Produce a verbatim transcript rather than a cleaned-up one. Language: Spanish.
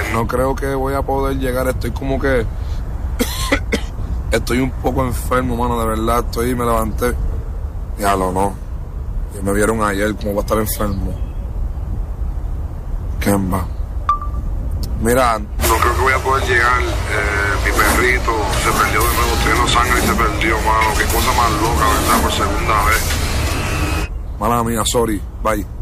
no creo que voy a poder llegar. Estoy como que... estoy un poco enfermo, mano, de verdad. Estoy, me levanté. Diablo, no. Y me vieron ayer como voy a estar enfermo. Kemba. Mira, no creo que voy a poder llegar. Eh, mi perrito se perdió de nuevo. Estoy en Los Ángeles y se perdió, mano. Qué cosa más loca, ¿verdad? Por segunda vez. Mala mía, sorry. Bye.